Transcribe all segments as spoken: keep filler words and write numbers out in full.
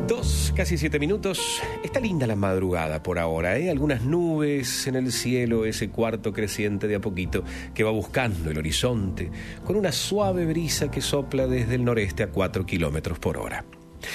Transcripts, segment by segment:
Dos, casi siete minutos. Está linda la madrugada por ahora, ¿eh? Algunas nubes en el cielo, ese cuarto creciente de a poquito que va buscando el horizonte, con una suave brisa que sopla desde el noreste a cuatro kilómetros por hora.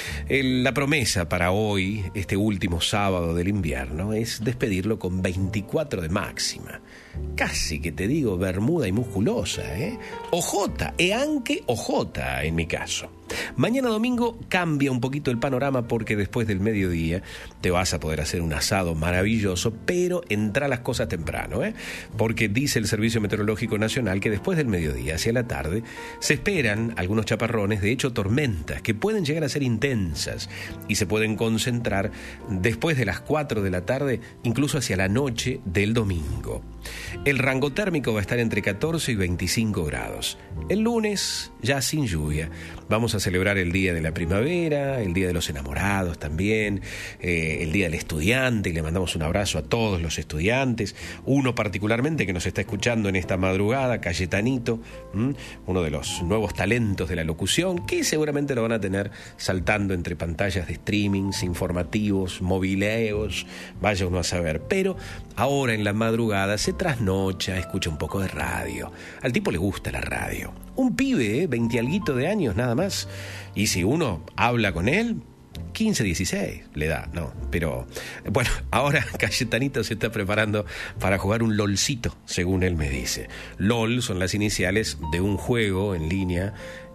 El, la promesa para hoy, este último sábado del invierno, es despedirlo con veinticuatro de máxima. Casi que te digo bermuda y musculosa, ¿eh? Ojota, e anche ojota en mi caso. Mañana domingo cambia un poquito el panorama porque después del mediodía te vas a poder hacer un asado maravilloso, pero entra las cosas temprano, ¿eh? Porque dice el Servicio Meteorológico Nacional que después del mediodía, hacia la tarde, se esperan algunos chaparrones, de hecho tormentas, que pueden llegar a ser intensas y se pueden concentrar después de las cuatro de la tarde, incluso hacia la noche del domingo. El rango térmico va a estar entre catorce y veinticinco grados. El lunes, ya sin lluvia, vamos a celebrar el Día de la Primavera, el Día de los Enamorados también, eh, el Día del Estudiante, y le mandamos un abrazo a todos los estudiantes, uno particularmente que nos está escuchando en esta madrugada, Cayetanito, ¿m? uno de los nuevos talentos de la locución, que seguramente lo van a tener saltando entre pantallas de streamings, informativos, mobileos, vaya uno a saber, pero ahora en la madrugada se trasnocha, escucha un poco de radio. Al tipo le gusta la radio. Un pibe, ¿eh? veintialguito de años nada más. Y si uno habla con él, quince, dieciséis le da, ¿no? Pero, bueno, ahora Cayetanito se está preparando para jugar un LOLcito, según él me dice. LOL son las iniciales de un juego en línea,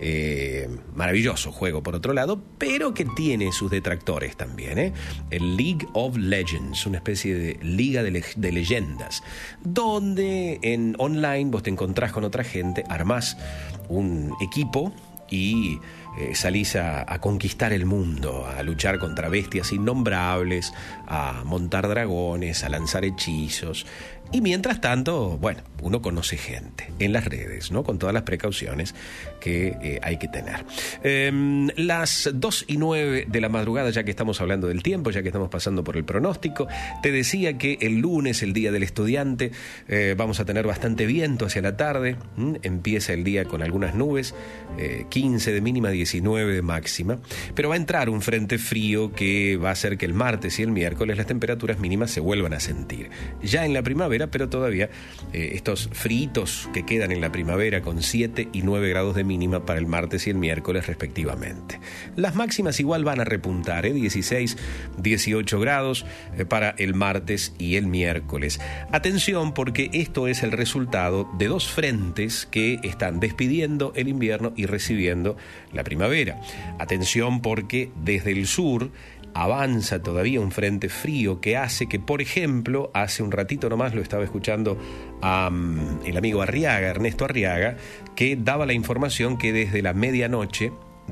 eh, maravilloso juego por otro lado, pero que tiene sus detractores también, ¿eh? El League of Legends, una especie de liga de, le- de leyendas, donde en online vos te encontrás con otra gente, armás un equipo y eh, salís a, a conquistar el mundo, a luchar contra bestias innombrables, a montar dragones, a lanzar hechizos. Y mientras tanto, bueno, uno conoce gente en las redes, ¿no? Con todas las precauciones que eh, hay que tener. Eh, las dos y nueve de la madrugada, ya que estamos hablando del tiempo, ya que estamos pasando por el pronóstico, te decía que el lunes, el Día del Estudiante, eh, vamos a tener bastante viento hacia la tarde. ¿Mm? Empieza el día con algunas nubes, eh, quince de mínima, diecinueve de máxima, pero va a entrar un frente frío que va a hacer que el martes y el miércoles las temperaturas mínimas se vuelvan a sentir. Ya en la primavera, pero todavía eh, estos fritos que quedan en la primavera con siete y nueve grados de mínima para el martes y el miércoles respectivamente. Las máximas igual van a repuntar, ¿eh? dieciséis, dieciocho grados eh, para el martes y el miércoles. Atención, porque esto es el resultado de dos frentes que están despidiendo el invierno y recibiendo la primavera. Atención, porque desde el sur avanza todavía un frente frío que hace que, por ejemplo, hace un ratito nomás lo estaba escuchando a um, el amigo Arriaga, Ernesto Arriaga, que daba la información que desde la medianoche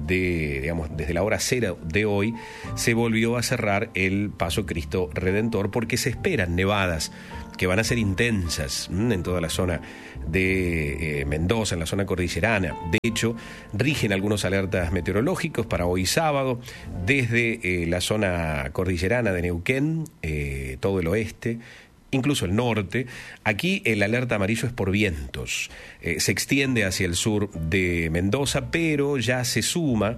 de, digamos, desde la hora cero de hoy, se volvió a cerrar el Paso Cristo Redentor porque se esperan nevadas que van a ser intensas ¿m? en toda la zona de eh, Mendoza, en la zona cordillerana. De hecho, rigen algunos alertas meteorológicos para hoy sábado, desde eh, la zona cordillerana de Neuquén, eh, todo el oeste, incluso el norte. Aquí el alerta amarillo es por vientos. Eh, se extiende hacia el sur de Mendoza, pero ya se suma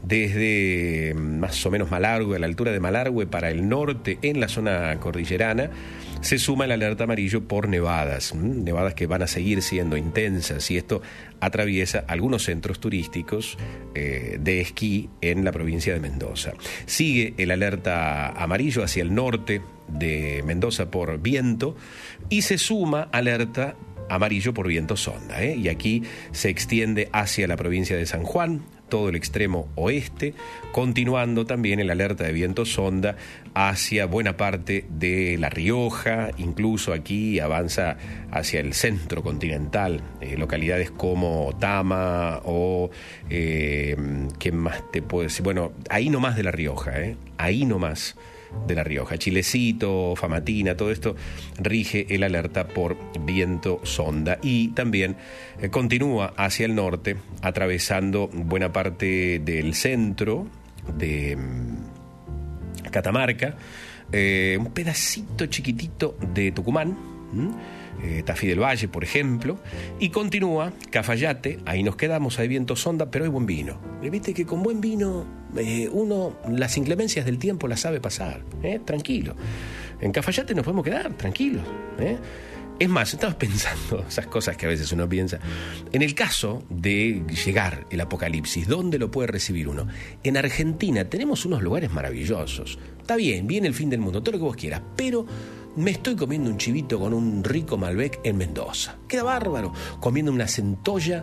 desde más o menos Malargüe, a la altura de Malargüe, para el norte, en la zona cordillerana, se suma el alerta amarillo por nevadas, ¿m? nevadas que van a seguir siendo intensas, y esto atraviesa algunos centros turísticos eh, de esquí en la provincia de Mendoza. Sigue el alerta amarillo hacia el norte de Mendoza por viento y se suma alerta amarillo por viento sonda, ¿eh? Y aquí se extiende hacia la provincia de San Juan, todo el extremo oeste, continuando también el alerta de viento sonda hacia buena parte de La Rioja, incluso aquí avanza hacia el centro continental, eh, localidades como Tama o eh, ¿qué más te puedo decir? Bueno, ahí nomás de La Rioja, ¿eh? ahí nomás de La Rioja, Chilecito, Famatina, todo esto rige el alerta por viento sonda, y también eh, continúa hacia el norte, atravesando buena parte del centro de mm, Catamarca, eh, un pedacito chiquitito de Tucumán, ¿m? eh, Tafí del Valle, por ejemplo, y continúa Cafayate, ahí nos quedamos, hay viento sonda, pero hay buen vino. Y viste que con buen vino eh, uno las inclemencias del tiempo las sabe pasar, ¿eh? Tranquilo. En Cafayate nos podemos quedar tranquilos, ¿eh? Es más, estaba pensando esas cosas que a veces uno piensa. En el caso de llegar el apocalipsis, ¿dónde lo puede recibir uno? En Argentina tenemos unos lugares maravillosos. Está bien, viene el fin del mundo, todo lo que vos quieras, pero me estoy comiendo un chivito con un rico Malbec en Mendoza. Queda bárbaro. Comiendo una centolla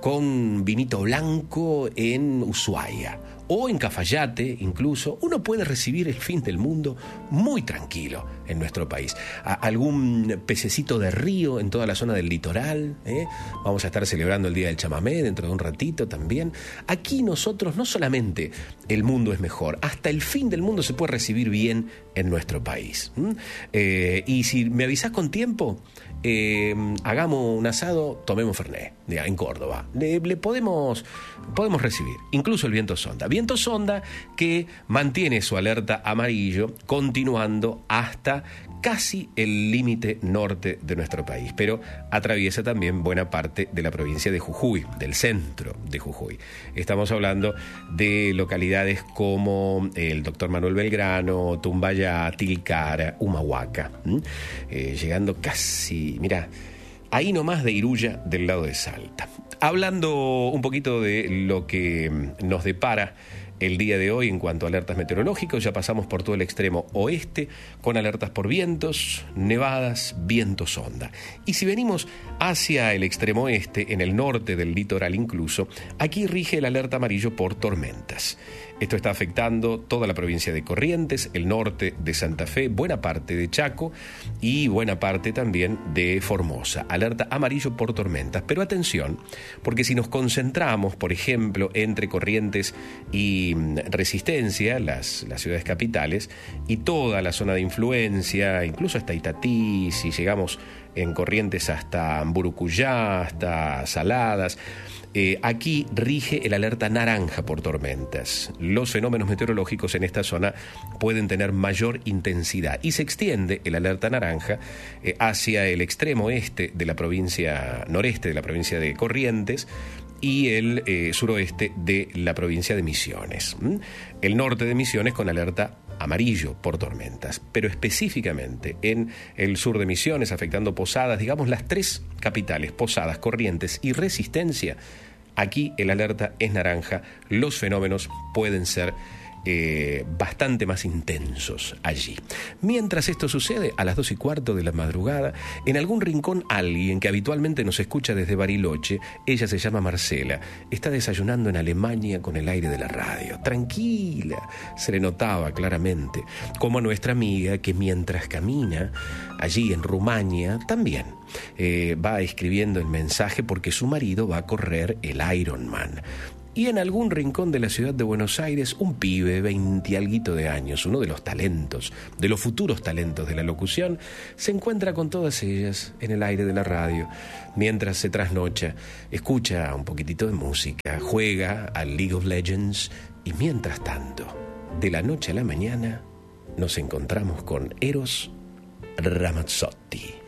con vinito blanco en Ushuaia. O en Cafayate, incluso, uno puede recibir el fin del mundo muy tranquilo en nuestro país. A algún pececito de río en toda la zona del litoral, ¿eh? Vamos a estar celebrando el Día del Chamamé dentro de un ratito también. Aquí nosotros, no solamente el mundo es mejor, hasta el fin del mundo se puede recibir bien en nuestro país. ¿Mm? Eh, y si me avisás con tiempo, eh, hagamos un asado, tomemos Fernet, ya, en Córdoba. Le, le podemos, podemos recibir, incluso el viento sonda. Viento sonda que mantiene su alerta amarillo continuando hasta casi el límite norte de nuestro país, pero atraviesa también buena parte de la provincia de Jujuy, del centro de Jujuy. Estamos hablando de localidades como el Doctor Manuel Belgrano, Tumbayá, Tilcara, Humahuaca, ¿Mm? eh, llegando casi, mira, ahí nomás de Iruya, del lado de Salta. Hablando un poquito de lo que nos depara el día de hoy en cuanto a alertas meteorológicas, ya pasamos por todo el extremo oeste con alertas por vientos, nevadas, viento sonda. Y si venimos hacia el extremo oeste, en el norte del litoral incluso, aquí rige el alerta amarillo por tormentas. Esto está afectando toda la provincia de Corrientes, el norte de Santa Fe, buena parte de Chaco y buena parte también de Formosa. Alerta amarillo por tormentas. Pero atención, porque si nos concentramos, por ejemplo, entre Corrientes y Resistencia, las, las ciudades capitales, y toda la zona de influencia, incluso hasta Itatí, si llegamos en Corrientes hasta Burucuyá, hasta Saladas, Eh, aquí rige el alerta naranja por tormentas. Los fenómenos meteorológicos en esta zona pueden tener mayor intensidad y se extiende el alerta naranja eh, hacia el extremo este de la provincia noreste de la provincia de Corrientes y el eh, suroeste de la provincia de Misiones. ¿Mm? El norte de Misiones con alerta amarillo por tormentas, pero específicamente en el sur de Misiones, afectando Posadas, digamos las tres capitales, Posadas, Corrientes y Resistencia, aquí el alerta es naranja, los fenómenos pueden ser Eh, bastante más intensos allí. Mientras esto sucede, a las dos y cuarto de la madrugada, en algún rincón alguien que habitualmente nos escucha desde Bariloche, ella se llama Marcela, está desayunando en Alemania con el aire de la radio, tranquila, se le notaba claramente, como a nuestra amiga que mientras camina allí en Rumania también eh, va escribiendo el mensaje porque su marido va a correr el Ironman. Y en algún rincón de la ciudad de Buenos Aires, un pibe, veintialguito de años, uno de los talentos, de los futuros talentos de la locución, se encuentra con todas ellas en el aire de la radio, mientras se trasnocha, escucha un poquitito de música, juega al League of Legends y mientras tanto, de la noche a la mañana, nos encontramos con Eros Ramazzotti.